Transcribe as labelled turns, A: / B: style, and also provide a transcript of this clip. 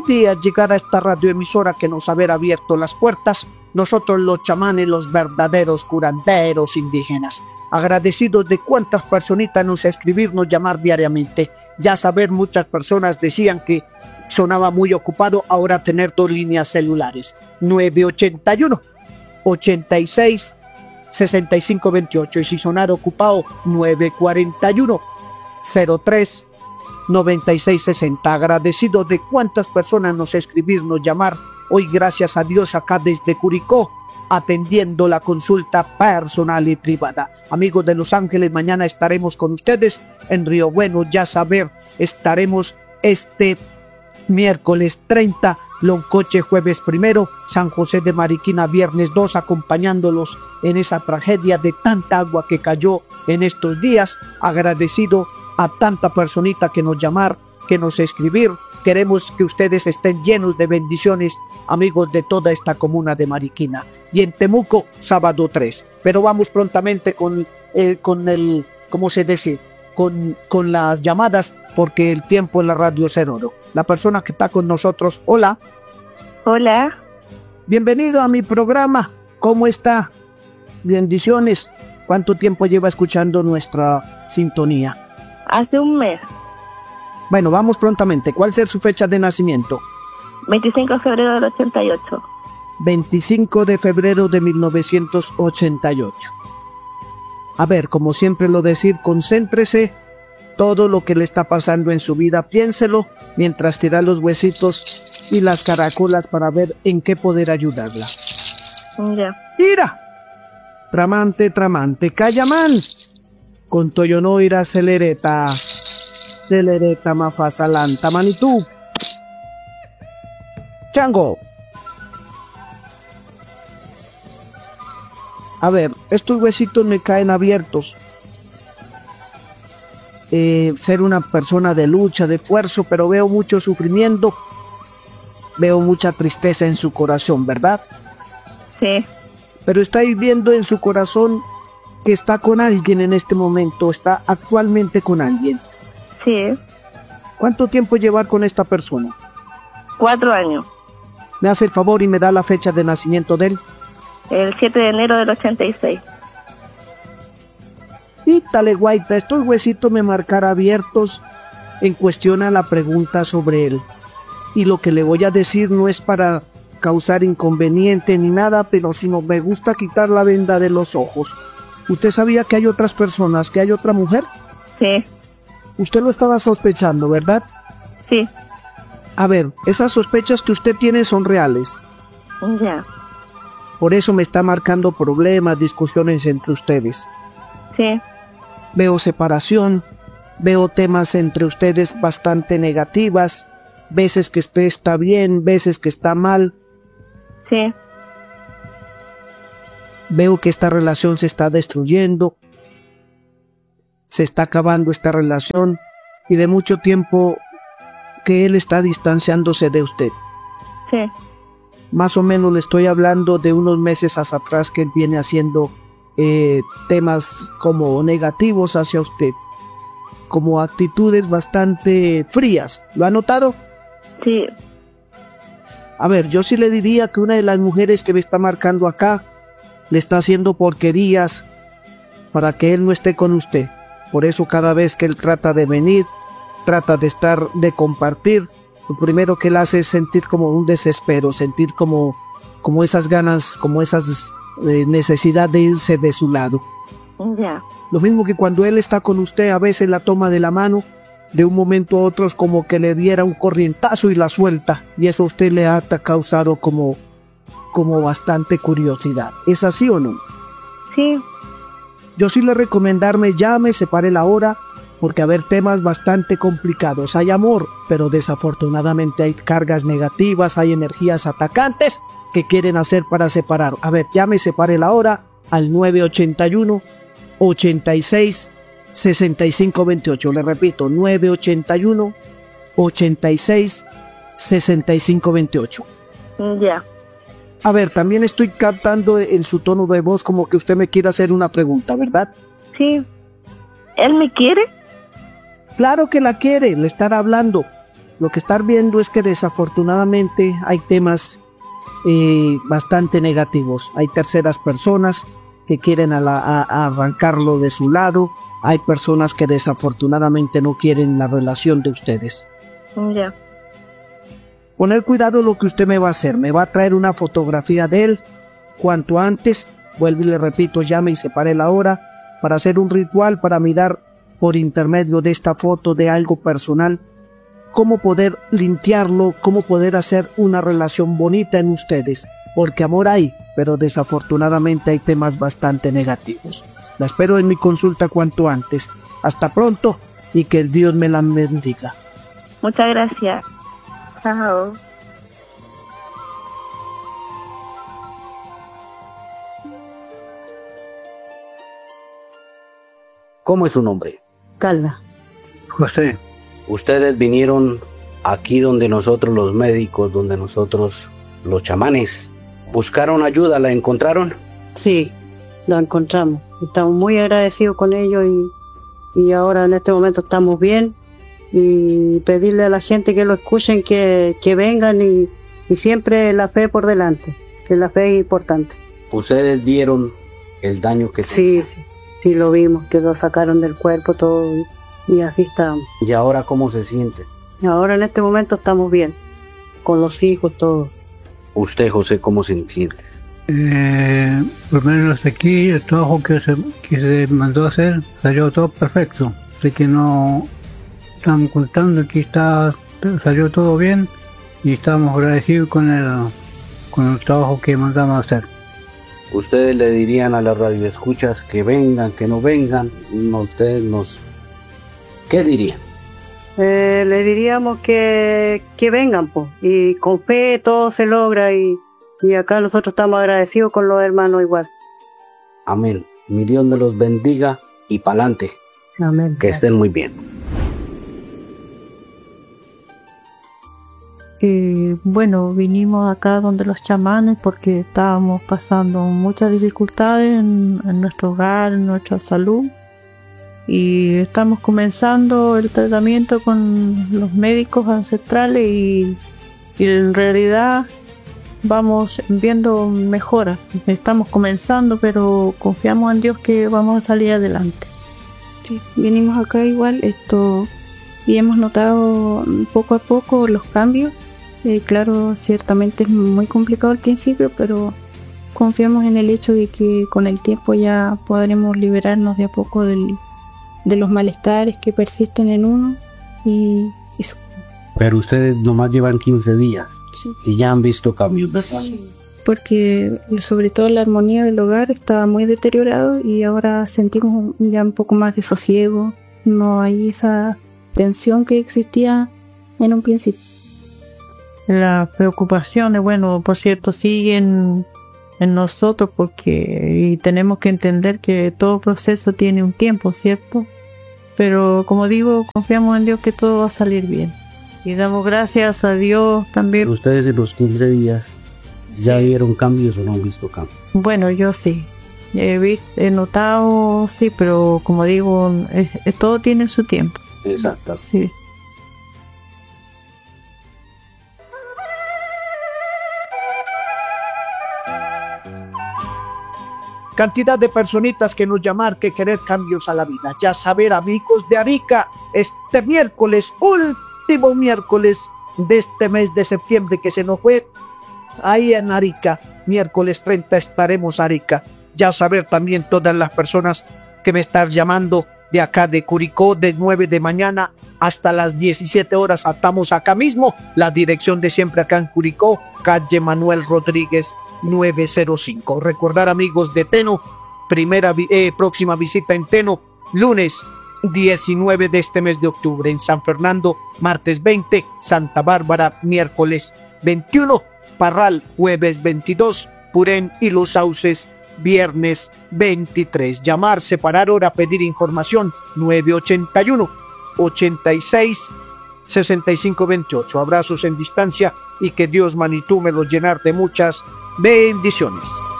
A: día llegar a esta radioemisora que nos haber abierto las puertas, nosotros los chamanes, los verdaderos curanderos indígenas. Agradecidos de cuántas personitas nos escribirnos, llamar diariamente. Ya saber, muchas personas decían que sonaba muy ocupado, ahora tener 2 líneas celulares. 981 86 65 28 y si sonar ocupado 941 03 96 60. Agradecidos de cuántas personas nos escribirnos, llamar. Hoy gracias a Dios acá desde Curicó, atendiendo la consulta personal y privada. Amigos de Los Ángeles, mañana estaremos con ustedes en Río Bueno. Ya saber, estaremos este miércoles 30, Loncoche jueves 1, San José de Mariquina viernes 2, acompañándolos en esa tragedia de tanta agua que cayó en estos días. Agradecido a tanta personita que nos llamar, que nos escribir. Queremos que ustedes estén llenos de bendiciones, amigos de toda esta comuna de Mariquina. Y en Temuco, sábado 3. Pero vamos prontamente con el ¿cómo se dice? Con las llamadas, porque el tiempo en la radio es oro. La persona que está con nosotros, hola.
B: Hola.
A: Bienvenido a mi programa. ¿Cómo está? Bendiciones. ¿Cuánto tiempo lleva escuchando nuestra sintonía?
B: Hace un mes.
A: Bueno, vamos prontamente. ¿Cuál es su fecha de nacimiento?
B: 25 de febrero del 88.
A: 25 de febrero de 1988. A ver, como siempre lo decir, concéntrese. Todo lo que le está pasando en su vida, piénselo mientras tira los huesitos y las caracolas para ver en qué poder ayudarla.
B: Ya.
A: ¡Ira! Tramante, tramante, Cayamán. Con Toyono ira celereta. Celereta mafasalanta, manitú. Chango. A ver, estos huesitos me caen abiertos. Ser una persona de lucha, de esfuerzo, pero veo mucho sufrimiento, veo mucha tristeza en su corazón, ¿verdad?
B: Sí.
A: Pero estáis viendo en su corazón que está con alguien en este momento, está actualmente con alguien.
B: Sí.
A: ¿Cuánto tiempo llevar con esta persona?
B: 4 años.
A: ¿Me hace el favor y me da la fecha de nacimiento de él?
B: El 7 de enero del 86.
A: Y tale guaita, estos huesitos me marcarán abiertos en cuestión a la pregunta sobre él. Y lo que le voy a decir no es para causar inconveniente ni nada, pero sino me gusta quitar la venda de los ojos. ¿Usted sabía que hay otras personas, que hay otra mujer?
B: Sí.
A: Usted lo estaba sospechando, ¿verdad?
B: Sí.
A: A ver, esas sospechas que usted tiene son reales.
B: Ya.
A: Por eso me está marcando problemas, discusiones entre ustedes.
B: Sí.
A: Veo separación, veo temas entre ustedes bastante negativas, veces que usted está bien, veces que está mal.
B: Sí.
A: Veo que esta relación se está destruyendo, se está acabando esta relación y de mucho tiempo que él está distanciándose de usted.
B: Sí.
A: Más o menos le estoy hablando de unos meses hacia atrás que él viene haciendo temas como negativos hacia usted, como actitudes bastante frías. ¿Lo ha notado?
B: Sí.
A: A ver, yo sí le diría que una de las mujeres que me está marcando acá le está haciendo porquerías para que él no esté con usted. Por eso cada vez que él trata de venir, trata de estar, de compartir, lo primero que él hace es sentir como un desespero, sentir como esas ganas, como esas necesidad de irse de su lado.
B: Ya.
A: Lo mismo que cuando él está con usted, a veces la toma de la mano, de un momento a otro es como que le diera un corrientazo y la suelta, y eso a usted le ha causado como bastante curiosidad. ¿Es así o no?
B: Sí.
A: Yo sí le recomendarme llame, separe la hora, porque a ver, temas bastante complicados. Hay amor, pero desafortunadamente hay cargas negativas, hay energías atacantes que quieren hacer para separar. A ver, llame, separe la hora al 981 86 65 28. Le repito, 981 86 65 28.
B: Ya.
A: A ver, también estoy captando en su tono de voz como que usted me quiere hacer una pregunta, ¿verdad?
B: Sí. ¿Él me quiere?
A: Claro que la quiere, le estará hablando. Lo que están viendo es que desafortunadamente hay temas bastante negativos. Hay terceras personas que quieren a arrancarlo de su lado. Hay personas que desafortunadamente no quieren la relación de ustedes.
B: Ya.
A: Poner cuidado lo que usted me va a hacer. Me va a traer una fotografía de él cuanto antes. Vuelvo y le repito, llame y separe la hora para hacer un ritual, para mirar por intermedio de esta foto de algo personal cómo poder limpiarlo, cómo poder hacer una relación bonita en ustedes, porque amor hay, pero desafortunadamente hay temas bastante negativos. La espero en mi consulta cuanto antes. Hasta pronto y que Dios me la bendiga.
B: Muchas gracias. Chao.
C: ¿Cómo es su nombre?
D: Carla.
E: José,
C: Ustedes vinieron aquí donde nosotros los médicos, donde nosotros los chamanes, buscaron ayuda, ¿la encontraron?
D: Sí, lo encontramos. Estamos muy agradecidos con ellos y ahora en este momento estamos bien. Y pedirle a la gente que lo escuchen, que vengan y siempre la fe por delante, que la fe es importante.
C: Ustedes vieron el daño que
D: Sí, sí lo vimos, que lo sacaron del cuerpo todo y así estamos.
C: ¿Y ahora cómo se siente?
D: Y ahora en este momento estamos bien, con los hijos, todo.
C: Usted, José, ¿cómo se siente?
E: por lo menos aquí el trabajo que se mandó a hacer salió todo perfecto. Así que no estamos contando que salió todo bien y estamos agradecidos con el trabajo que mandamos a hacer.
C: ¿Ustedes le dirían a las radioescuchas que vengan, que no vengan? ¿Qué dirían?
D: Le diríamos que vengan, pues, y con fe todo se logra y acá nosotros estamos agradecidos con los hermanos igual.
C: Amén. Mi Dios me los bendiga y pa'lante.
D: Amén.
C: Que estén muy bien.
F: Bueno, vinimos acá donde los chamanes porque estábamos pasando muchas dificultades en nuestro hogar, en nuestra salud, y estamos comenzando el tratamiento con los médicos ancestrales y en realidad vamos viendo mejoras. Estamos comenzando, pero confiamos en Dios que vamos a salir adelante.
G: Sí, vinimos acá igual y hemos notado poco a poco los cambios. Claro, ciertamente es muy complicado al principio, pero confiamos en el hecho de que con el tiempo ya podremos liberarnos de a poco de los malestares que persisten en uno y eso.
C: Pero ustedes nomás llevan 15 días
G: Sí.
C: y ya han visto cambios, ¿verdad?
G: Sí, porque sobre todo la armonía del hogar estaba muy deteriorado y ahora sentimos ya un poco más de sosiego. No hay esa tensión que existía en un principio.
F: Las preocupaciones, bueno, por cierto, siguen en nosotros y tenemos que entender que todo proceso tiene un tiempo, ¿cierto? Pero como digo, confiamos en Dios que todo va a salir bien. Y damos gracias a Dios también.
C: Pero ustedes en los 15 días ya vieron cambios o no han visto cambios.
F: Bueno, yo sí. He notado, sí, pero como digo, todo tiene su tiempo.
C: Exacto.
F: Sí.
A: Cantidad de personitas que nos llaman que querer cambios a la vida. Ya saber, amigos de Arica, este miércoles, último miércoles de este mes de septiembre que se nos fue, ahí en Arica, miércoles 30 estaremos Arica. Ya saber también todas las personas que me están llamando de acá de Curicó, de 9 de mañana hasta las 17 horas, estamos acá mismo, la dirección de siempre acá en Curicó, calle Manuel Rodríguez 905. Recordar, amigos de Teno, próxima visita en Teno, lunes 19 de este mes de octubre, en San Fernando, martes 20, Santa Bárbara, miércoles 21, Parral, jueves 22, Purén y Los Sauces, viernes 23. Llamar, separar hora, pedir información, 981 86 65 28. Abrazos en distancia y que Dios, Manitú, me los llenar de muchas bendiciones.